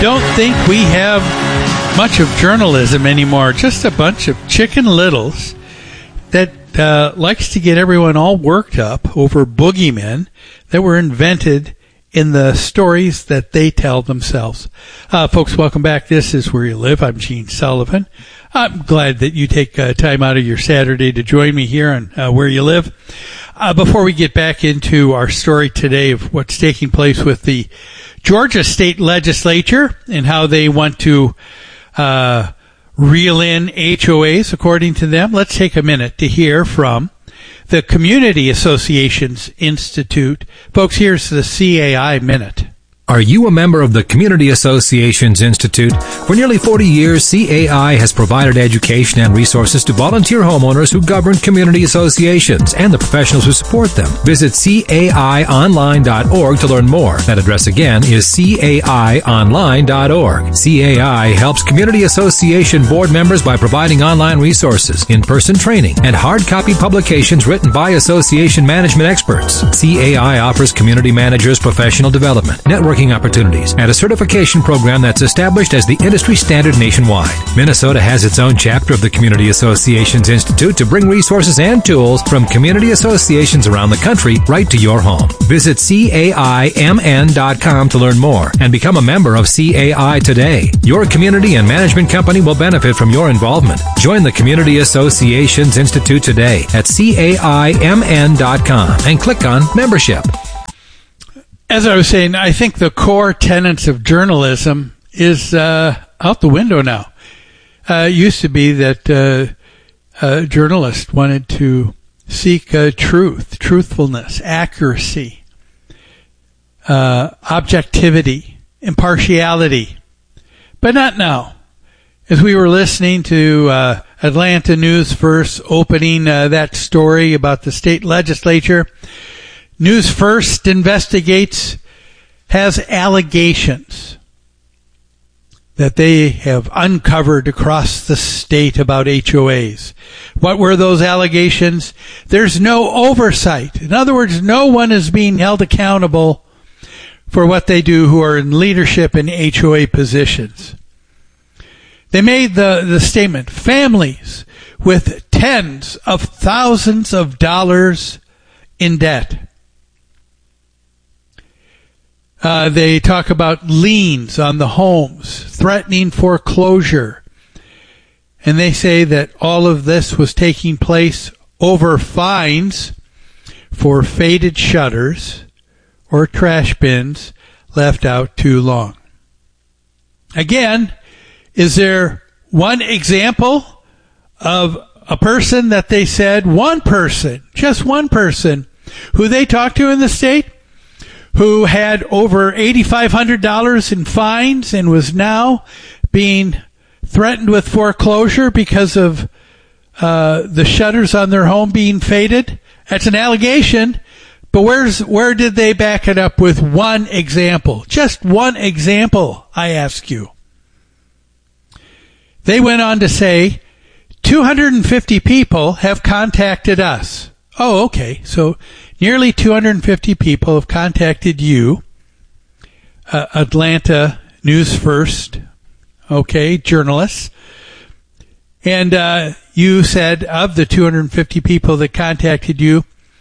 don't think we have much of journalism anymore. Just a bunch of Chicken Littles that likes to get everyone all worked up over boogeymen that were invented in the stories that they tell themselves. Folks, welcome back. This is Where You Live. I'm Gene Sullivan. I'm glad that you take time out of your Saturday to join me here on Where You Live. Before we get back into our story today of what's taking place with the Georgia State Legislature and how they want to reel in HOAs, according to them, let's take a minute to hear from the Community Associations Institute. Folks, here's the CAI Minute. Are you a member of the Community Associations Institute? For nearly 40 years, CAI has provided education and resources to volunteer homeowners who govern community associations and the professionals who support them. Visit caionline.org to learn more. That address again is caionline.org. CAI helps community association board members by providing online resources, in-person training, and hard copy publications written by association management experts. CAI offers community managers professional development, networking opportunities, and a certification program that's established as the industry standard nationwide. Minnesota has its own chapter of the Community Associations Institute to bring resources and tools from community associations around the country right to your home. Visit CAIMN.com to learn more and become a member of CAI today. Your community and management company will benefit from your involvement. Join the Community Associations Institute today at CAIMN.com and click on Membership. As I was saying, I think the core tenets of journalism is out the window now. It used to be that journalists wanted to seek truth, truthfulness, accuracy, objectivity, impartiality, but not now. As we were listening to Atlanta News First opening that story about the state legislature, News First investigates, has allegations that they have uncovered across the state about HOAs. What were those allegations? There's no oversight. In other words, no one is being held accountable for what they do who are in leadership in HOA positions. They made the statement, families with tens of thousands of dollars in debt. They talk about liens on the homes, threatening foreclosure. And they say that all of this was taking place over fines for faded shutters or trash bins left out too long. Again, is there one example of a person that they said, one person, just one person, who they talked to in the state, who had over $8,500 in fines and was now being threatened with foreclosure because of the shutters on their home being faded? That's an allegation, but where did they back it up with one example? Just one example, I ask you. They went on to say, 250 people have contacted us. Oh, okay, so nearly 250 people have contacted you, Atlanta News First, okay, journalists. And you said of the 250 people that contacted you,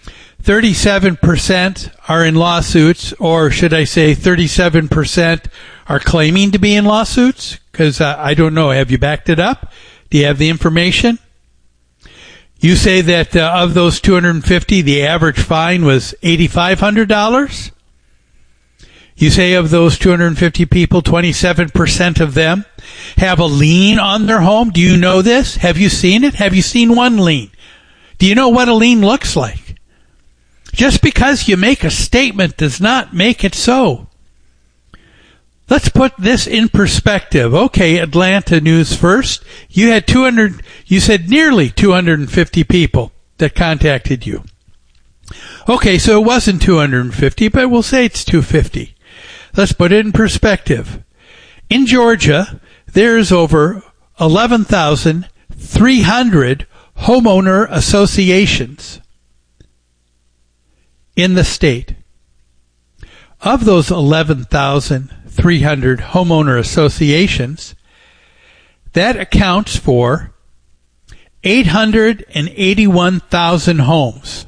37% are in lawsuits, or should I say 37% are claiming to be in lawsuits? Because I don't know. Have you backed it up? Do you have the information? You say that of those 250, the average fine was $8,500. You say of those 250 people, 27% of them have a lien on their home. Do you know this? Have you seen it? Have you seen one lien? Do you know what a lien looks like? Just because you make a statement does not make it so. Let's put this in perspective. Okay, Atlanta News First. You said nearly 250 people that contacted you. Okay, so it wasn't 250, but we'll say it's 250. Let's put it in perspective. In Georgia, there's over 11,300 homeowner associations in the state. Of those 11,300 300 homeowner associations. That accounts for 881,000 homes.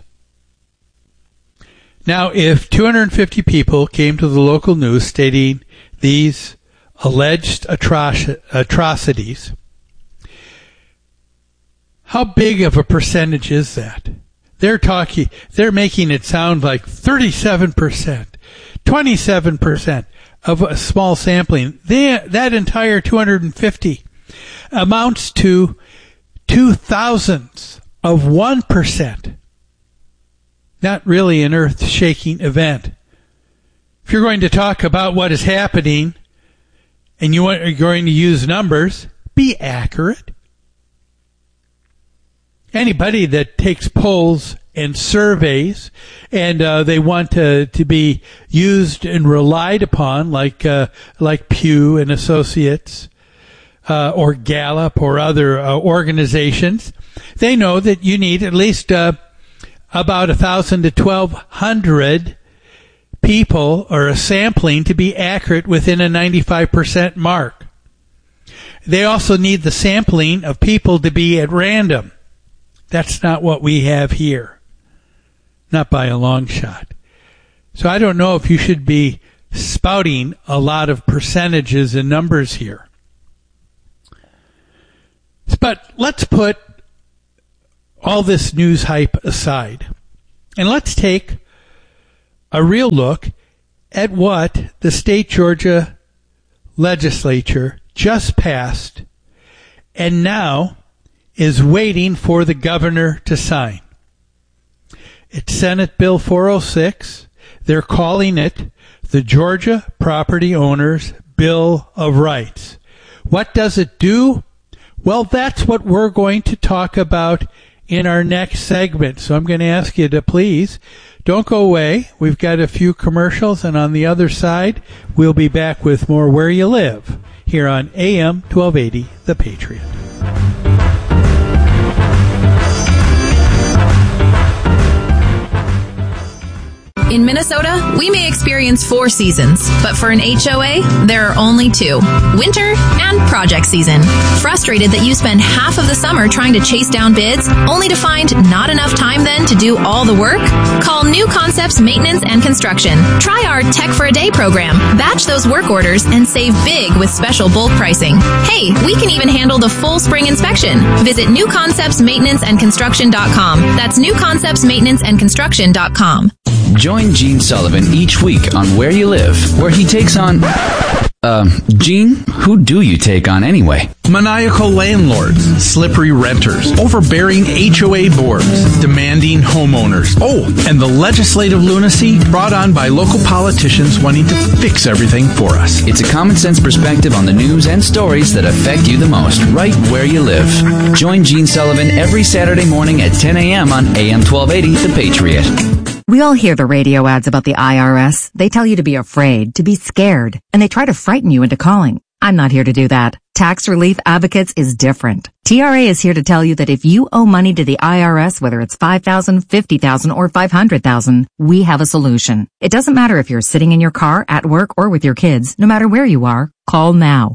Now, if 250 people came to the local news stating these alleged atrocities, how big of a percentage is that? They're making it sound like 37%, 27% of a small sampling. That entire 250 amounts to 0.002 of 1%. Not really an earth-shaking event. If you're going to talk about what is happening and you're going to use numbers, be accurate. Anybody that takes polls and surveys and they want to be used and relied upon like Pew and Associates or Gallup or other organizations, they know that you need at least about 1,000 to 1,200 people or a sampling to be accurate within a 95% mark. They also need the sampling of people to be at random. That's not what we have here. Not by a long shot. So I don't know if you should be spouting a lot of percentages and numbers here. But let's put all this news hype aside, and let's take a real look at what the state Georgia legislature just passed and now is waiting for the governor to sign. It's Senate Bill 406. They're calling it the Georgia Property Owners Bill of Rights. What does it do? Well, that's what we're going to talk about in our next segment. So I'm going to ask you to please don't go away. We've got a few commercials, and on the other side, we'll be back with more Where You Live here on AM 1280, The Patriot. In Minnesota, we may experience 4 seasons, but for an HOA, there are only 2. Winter and project season. Frustrated that you spend half of the summer trying to chase down bids, only to find not enough time then to do all the work? Call New Concepts Maintenance and Construction. Try our Tech for a Day program. Batch those work orders and save big with special bulk pricing. Hey, we can even handle the full spring inspection. Visit newconceptsmaintenanceandconstruction.com. That's newconceptsmaintenanceandconstruction.com. Join Gene Sullivan each week on Where You Live, where he takes on... Gene, who do you take on anyway? Maniacal landlords, slippery renters, overbearing HOA boards, demanding homeowners. Oh, and the legislative lunacy brought on by local politicians wanting to fix everything for us. It's a common sense perspective on the news and stories that affect you the most, right where you live. Join Gene Sullivan every Saturday morning at 10 a.m. on AM 1280, The Patriot. We all hear the radio ads about the IRS. They tell you to be afraid, to be scared, and they try to frighten you into calling. I'm not here to do that. Tax Relief Advocates is different. TRA is here to tell you that if you owe money to the IRS, whether it's $5,000, $50,000, or $500,000, we have a solution. It doesn't matter if you're sitting in your car, at work, or with your kids. No matter where you are, call now.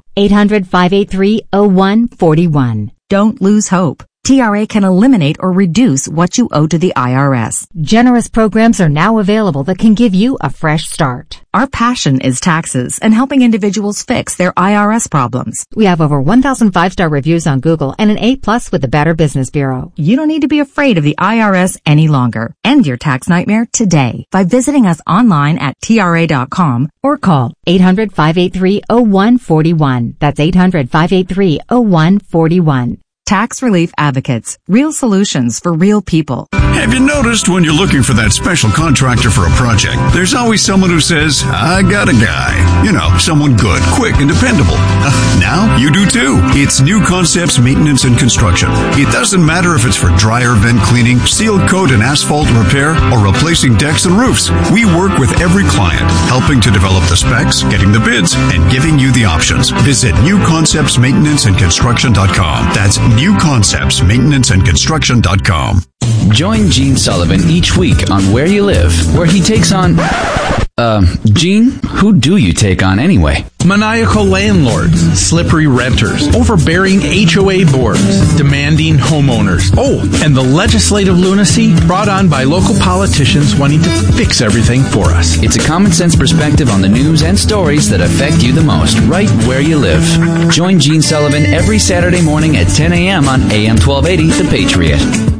800-583-0141. Don't lose hope. TRA can eliminate or reduce what you owe to the IRS. Generous programs are now available that can give you a fresh start. Our passion is taxes and helping individuals fix their IRS problems. We have over 1,000 5-star reviews on Google and an A+ with the Better Business Bureau. You don't need to be afraid of the IRS any longer. End your tax nightmare today by visiting us online at TRA.com or call 800-583-0141. That's 800-583-0141. Tax Relief Advocates. Real solutions for real people. Have you noticed when you're looking for that special contractor for a project, there's always someone who says, I got a guy. You know, someone good, quick, and dependable. Now you do too. It's New Concepts Maintenance and Construction. It doesn't matter if it's for dryer vent cleaning, seal coat and asphalt repair, or replacing decks and roofs. We work with every client, helping to develop the specs, getting the bids, and giving you the options. Visit newconceptsmaintenanceandconstruction.com. That's newconceptsmaintenanceandconstruction.com. Join Gene Sullivan each week on Where You Live, where he takes on... Gene, who do you take on anyway? Maniacal landlords, slippery renters, overbearing HOA boards, demanding homeowners. Oh, and the legislative lunacy brought on by local politicians wanting to fix everything for us. It's a common sense perspective on the news and stories that affect you the most, right where you live. Join Gene Sullivan every Saturday morning at 10 a.m. on AM 1280, The Patriot.